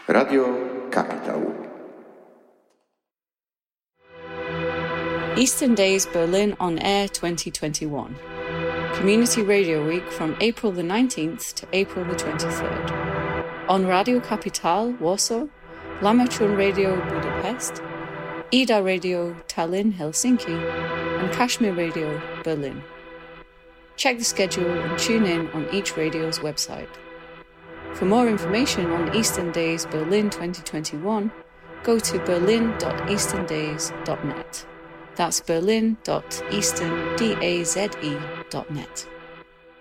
Radio Kapitał. Eastern Days Berlin On Air 2021. Community Radio Week from April the 19th to April the 23rd. On Radio Kapital, Warsaw, Lamachun Radio Budapest, Ida Radio Tallinn, Helsinki, and Kashmir Radio Berlin. Check the schedule and tune in on each radio's website. For more information on Eastern Days Berlin 2021, go to berlin.easterndays.net. That's berlin.easterndaze.net.